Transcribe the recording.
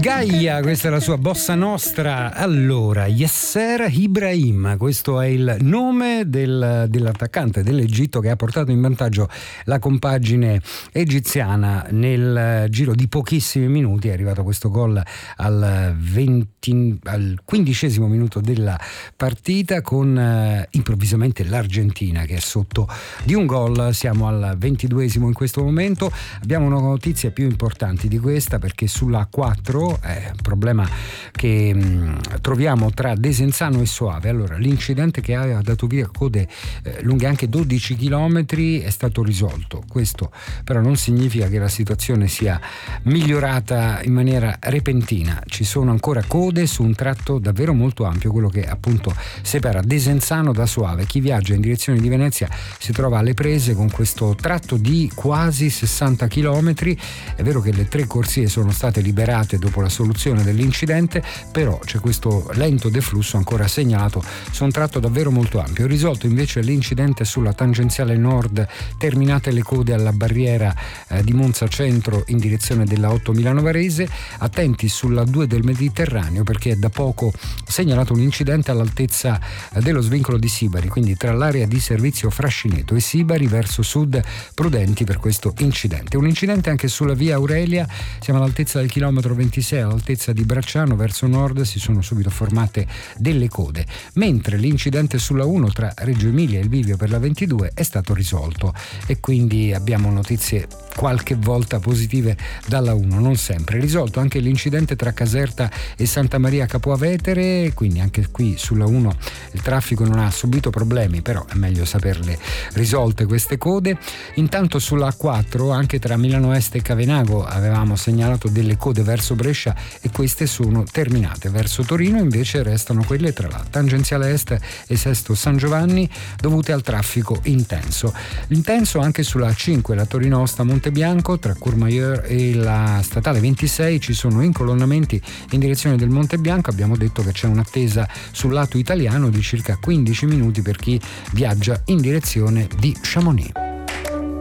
Gaia, questa è la sua bossa nostra. Allora, Yasser Ibrahim, questo è il nome dell'attaccante dell'Egitto che ha portato in vantaggio la compagine egiziana nel giro di pochissimi minuti. È arrivato questo gol al 15° minuto della partita con improvvisamente l'Argentina che è sotto di un gol. Siamo al 22° in questo momento. Abbiamo una notizia più importante di questa, perché sulla 4 è un problema che troviamo tra Desenzano e Soave. Allora, l'incidente che aveva dato via code lunghe anche 12 km è stato risolto. Questo però non significa che la situazione sia migliorata in maniera repentina. Ci sono ancora code su un tratto davvero molto ampio, quello che appunto separa Desenzano da Soave. Chi viaggia in direzione di Venezia si trova alle prese con questo tratto di quasi 60 km. È vero che le 3 corsie sono state liberate dopo la soluzione dell'incidente, però c'è questo lento deflusso ancora segnalato su un tratto davvero molto ampio. Risolto invece l'incidente sulla tangenziale nord, terminate le code alla barriera di Monza Centro in direzione della 8 Milano Varese. Attenti sulla 2 del Mediterraneo, perché è da poco segnalato un incidente all'altezza dello svincolo di Sibari, quindi tra l'area di servizio Frascineto e Sibari verso sud. Prudenti per questo incidente. Un incidente anche sulla via Aurelia, siamo all'altezza del chilometro 26, all'altezza di Bracciano verso nord si sono subito formate delle code, mentre l'incidente sulla 1 tra Reggio Emilia e il bivio per la 22 è stato risolto, e quindi abbiamo notizie qualche volta positive dalla 1, non sempre. Risolto anche l'incidente tra Caserta e Santa Maria Capua Vetere, quindi anche qui sulla 1 il traffico non ha subito problemi, però è meglio saperle risolte queste code. Intanto sulla 4 anche tra Milano Est e Cavenago avevamo segnalato delle code verso Brescia e queste sono terminate. Verso Torino invece restano quelle tra la tangenziale est e Sesto San Giovanni dovute al traffico intenso. Intenso anche sulla 5, la Torino-Osta Montebianco, tra Courmayeur e la statale 26 ci sono incolonnamenti in direzione del Montebianco. Abbiamo detto che c'è un'attesa sul lato italiano di circa 15 minuti per chi viaggia in direzione di Chamonix.